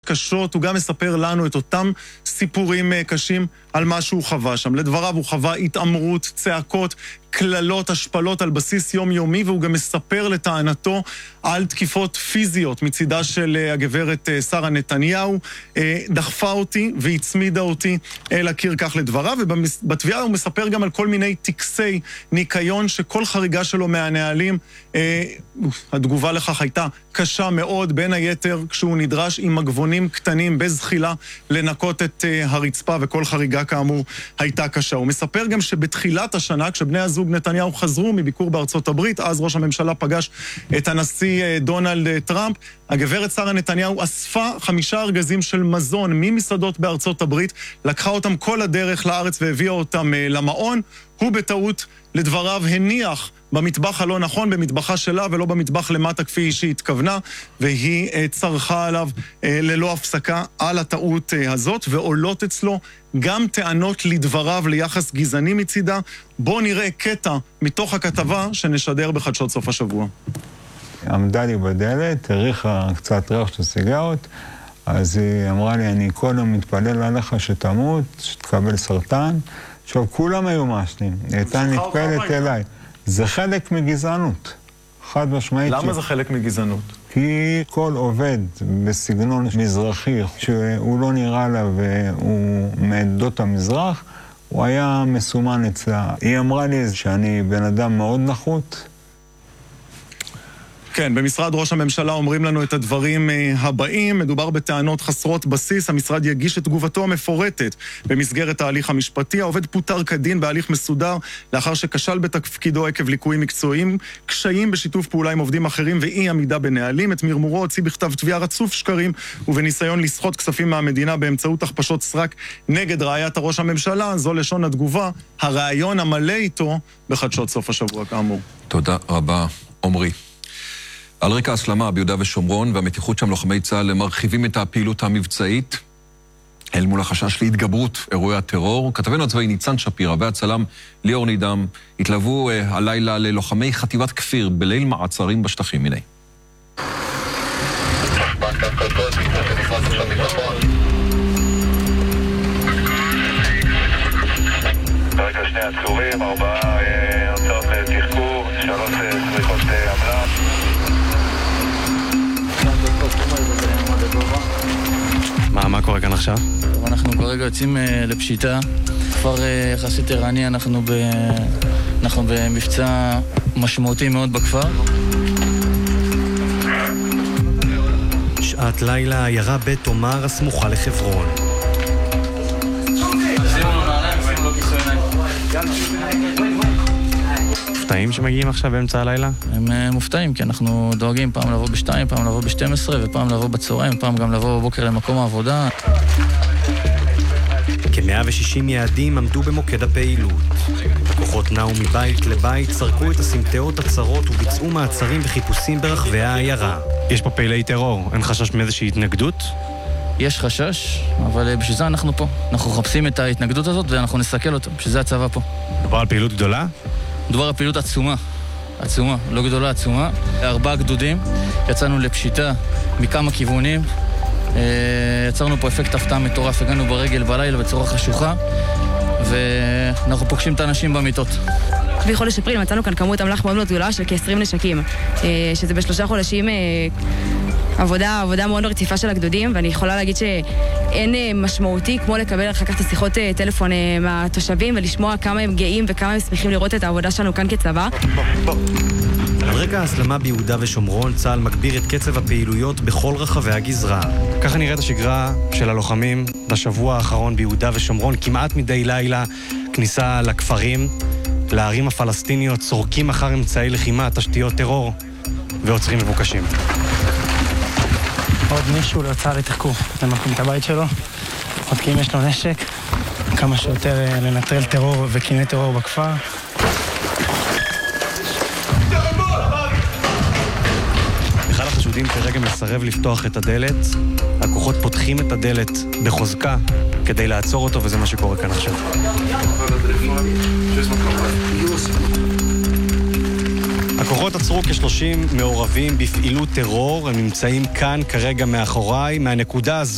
קשות, הוא גם מספר לנו את אותם סיפורים קשים על מה שהוא חווה שם. לדבריו הוא חווה התאמרות, צעקות, כללות, השפלות על בסיס יומיומי, והוא גם מספר לטענתו על תקיפות פיזיות מצידה של הגברת שרה נתניהו. דחפה אותי והצמידה אותי אל הקיר, כך לדבריו, ובתביעה הוא מספר גם על כל מיני טקסי ניקיון שכל חריגה שלו מהנהלים, התגובה לכך הייתה קשה מאוד, בין היתר כשהוא נדרש עם מגבונים קטנים בזחילה לנקות את הרצפה, וכל חריגה כאמור הייתה קשה. הוא מספר גם שבתחילת השנה, כשבני הזוג נתניהו חזרו מביקור בארצות הברית, אז ראש הממשלה פגש את הנשיא דונלד טראמפ, הגברת שרה נתניהו אספה 5 ארגזים של מזון ממסעדות בארצות הברית, לקחה אותם כל הדרך לארץ והביאה אותם למעון. הוא בטעות, לדבריו, הניח במטבח הלא נכון, במטבחה שלה ולא במטבח למטה כפי שהיא התכוונה, והיא צרחה עליו ללא הפסקה על הטעות הזאת, ועולות אצלו גם טענות לדבריו ליחס גזעני מצידה. בואו נראה קטע מתוך הכתבה שנשדר בחדשות סוף השבוע. עמדה לי בדלת, הריחה קצת ריח של סיגרות, אז היא אמרה לי, אני כל יום מתפלל עליך שתמות, שתקבל סרטן. עכשיו, כולם היו מעשנים, היא הייתה נטפלת אליי. זה חלק מגזענות, חד משמעית. למה זה חלק מגזענות? כי כל עובד בסגנון מזרחי, שהוא לא נראה לה והוא מעדות המזרח, הוא היה מסומן אצלה. היא אמרה לי שאני בן אדם מאוד נחות. כן, במשרד ראש הממשלה אומרים לנו את הדברים הבאים. מדובר בטענות חסרות בסיס. המשרד יגיש את תגובתו המפורטת במסגרת ההליך המשפטי. העובד פוטר כדין בהליך מסודר לאחר שכשל בתפקידו עקב ליקויים מקצועיים, קשיים בשיתוף פעולה עם עובדים אחרים ואי עמידה בנהלים. את מרמורו הוציא בכתב תביעה רצוף שקרים ובניסיון לסחוט כספים מהמדינה באמצעות הכפשות סרק נגד רעיית ראש הממשלה. זו לשון התגובה, הרעיון המלא איתו בחדשות סוף השבוע כאמור. תודה רבה, עומרי. על רקע ההסלמה ביהודה ושומרון והמתיחות שם, לוחמי צה"ל מרחיבים את הפעילות המבצעית אל מול החשש להתגברות אירועי הטרור. כתבנו הצבאי ניצן שפירא והצלם ליאור נידם התלוו הלילה ללוחמי חטיבת כפיר בליל מעצרים בשטחים. הנה. ברגע 2 עצורים, 4 הרצאות תחקור, 3 זריקות אמל"ח. מה קורה כאן עכשיו? אנחנו כרגע יוצאים לפשיטה. כבר יחסית ערני, אנחנו במבצע משמעותי מאוד בכפר. שעת לילה, עיירה בית תומר הסמוכה לחברון. מופתעים שמגיעים עכשיו באמצע הלילה? הם מופתעים, כי אנחנו דואגים פעם לבוא ב-2, פעם לבוא ב-12, ופעם לבוא בצהריים, פעם גם לבוא בבוקר למקום העבודה. כ-160 יעדים עמדו במוקד הפעילות. הכוחות נעו מבית לבית, סרקו את הסמטאות הצרות וביצעו מעצרים וחיפושים ברחבי העיירה. יש פה פעילי טרור, אין חשש מאיזושהי התנגדות? יש חשש, אבל בשביל זה אנחנו פה. אנחנו מחפשים את ההתנגדות הזאת ואנחנו נסכל אותה, בשביל זה הצבא פה. מדובר על פעילות גדולה? מדובר על פעילות עצומה, לא גדולה, עצומה. 4 גדודים, יצאנו לפשיטה מכמה כיוונים, יצרנו פה אפקט הפתעה מטורף, הגענו ברגל בלילה בצורה חשוכה, ואנחנו פוגשים את האנשים במיטות. בחודש אפריל מצאנו כאן כמות אמל"ח מאוד מאוד גדולה של כ-20 נשקים, שזה ב3 חודשים עבודה מאוד רציפה של הגדודים, ואני יכולה להגיד שאין משמעותי כמו לקבל אחר כך את השיחות טלפון מהתושבים ולשמוע כמה הם גאים וכמה הם שמחים לראות את העבודה שלנו כאן כצבא. על רקע ההסלמה ביהודה ושומרון, צה"ל מגביר את קצב הפעילויות בכל רחבי הגזרה. ככה נראית השגרה של הלוחמים בשבוע האחרון ביהודה ושומרון, כמעט מדי לילה, כניסה לכפרים, לערים הפלסטיניות, צורקים אחר אמצעי לחימה, תשתיות טרור ועוצרים מבוקשים. עוד מישהו להוצאה לתחקור, למקום את הבית שלו, עוד כי אם יש לו נשק, כמה שיותר לנטרל טרור וקיני טרור בכפר. אחד החשודים כרגע מסרב לפתוח את הדלת, הכוחות פותחים את הדלת בחוזקה כדי לעצור אותו, וזה מה שקורה כאן עכשיו. הכוחות עצרו כ-30 מעורבים בפעילות טרור, הם נמצאים כאן כרגע מאחוריי, מהנקודה הזו